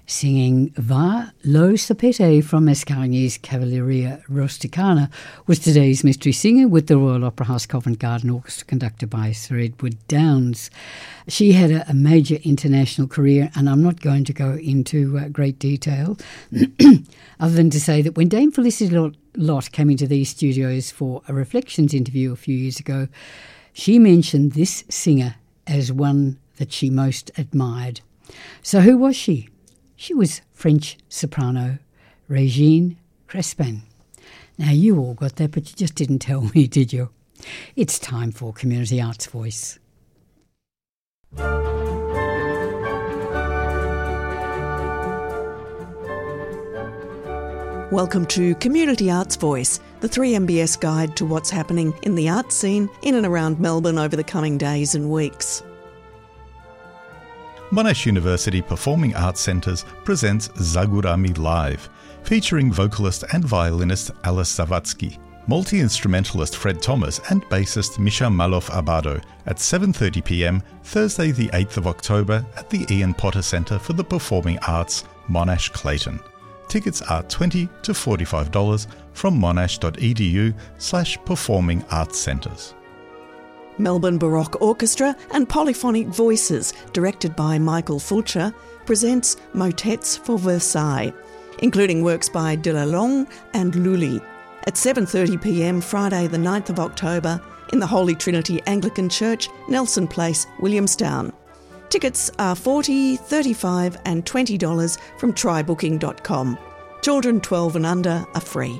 Singing Va lo sapete from Mascagni's Cavalleria Rusticana was today's mystery singer with the Royal Opera House Covent Garden Orchestra conducted by Sir Edward Downes. She had a major international career, and I'm not going to go into great detail other than to say that when Dame Felicity Lott came into these studios for a Reflections interview a few years ago, she mentioned this singer as one that she most admired. So who was she? She was French soprano Régine Crespin. Now, you all got that, but you just didn't tell me, did you? It's time for Community Arts Voice. Welcome to Community Arts Voice, the 3MBS guide to what's happening in the arts scene in and around Melbourne over the coming days and weeks. Monash University Performing Arts Centres presents Zagurami Live, featuring vocalist and violinist Alice Zawadzki, multi-instrumentalist Fred Thomas and bassist Misha Malov-Abado at 7:30pm Thursday the 8th of October at the Ian Potter Centre for the Performing Arts, Monash Clayton. Tickets are $20 to $45 from monash.edu/performing arts centres. Melbourne Baroque Orchestra and Polyphonic Voices, directed by Michael Fulcher, presents Motets for Versailles, including works by de Lalonde and Lully, at 7:30pm Friday the 9th of October in the Holy Trinity Anglican Church, Nelson Place, Williamstown. Tickets are $40, $35 and $20 from trybooking.com. Children 12 and under are free.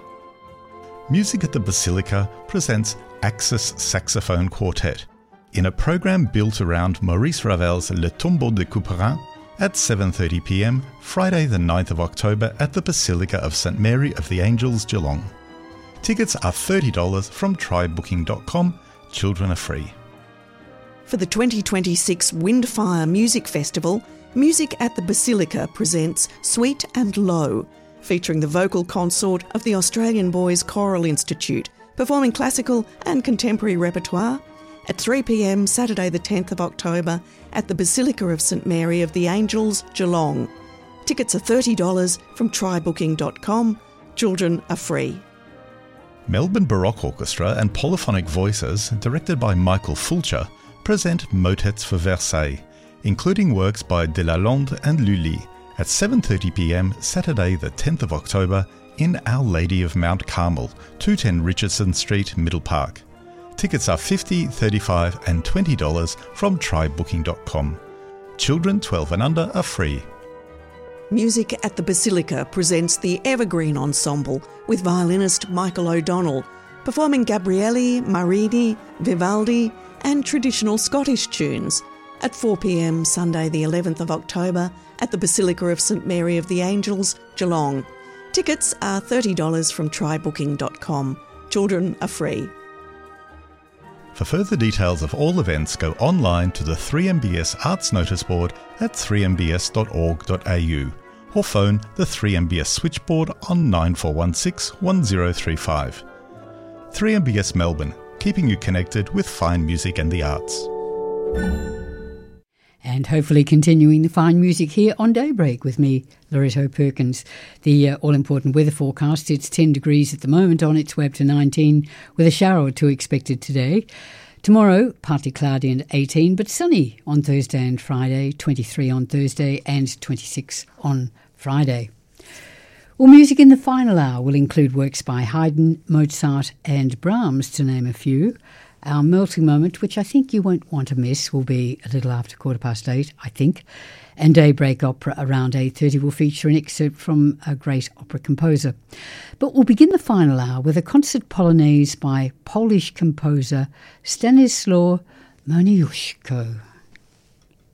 Music at the Basilica presents Axis Saxophone Quartet in a program built around Maurice Ravel's Le Tombeau de Couperin at 7:30pm Friday the 9th of October at the Basilica of St Mary of the Angels, Geelong. Tickets are $30 from trybooking.com. Children are free. For the 2026 Windfire Music Festival, Music at the Basilica presents Sweet and Low, featuring the vocal consort of the Australian Boys Choral Institute, performing classical and contemporary repertoire at 3pm Saturday the 10th of October at the Basilica of St Mary of the Angels, Geelong. Tickets are $30 from trybooking.com. Children are free. Melbourne Baroque Orchestra and Polyphonic Voices, directed by Michael Fulcher, present Motets for Versailles, including works by de Lalonde and Lully, at 7:30pm Saturday the 10th of October in Our Lady of Mount Carmel, 210 Richardson Street, Middle Park. Tickets are $50, $35 and $20 from trybooking.com. Children 12 and under are free. Music at the Basilica presents the Evergreen Ensemble with violinist Michael O'Donnell, performing Gabrieli, Marini, Vivaldi and traditional Scottish tunes at 4pm Sunday the 11th of October at the Basilica of St Mary of the Angels, Geelong. Tickets are $30 from trybooking.com. Children are free. For further details of all events, go online to the 3MBS Arts Notice Board at 3mbs.org.au or phone the 3MBS switchboard on 9416 1035. 3MBS Melbourne, keeping you connected with fine music and the arts. And hopefully continuing the fine music here on Daybreak with me, Loretto Perkins. The all-important weather forecast, it's 10 degrees at the moment, on its way up to 19, with a shower or two expected today. Tomorrow, partly cloudy and 18, but sunny on Thursday and Friday, 23 on Thursday and 26 on Friday. Well, music in the final hour will include works by Haydn, Mozart and Brahms, to name a few. Our melting moment, which I think you won't want to miss, will be a little after 8:15, I think. And Daybreak Opera around 8:30 will feature an excerpt from a great opera composer. But we'll begin the final hour with a concert polonaise by Polish composer Stanislaw Moniuszko.